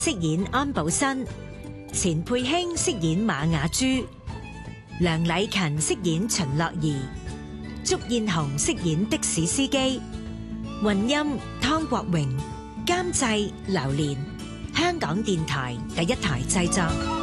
飾演安寶新，錢佩卿飾演馬雅珠，梁禮勤飾演秦樂兒，祝燕紅飾演的士司機，混音湯國榮，監製劉蓮，香港電台第一台製作。